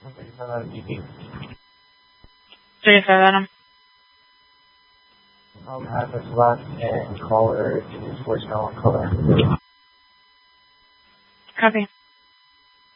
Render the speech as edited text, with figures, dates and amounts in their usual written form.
JFO, Adam. Address left and caller is voicemail on caller. Copy.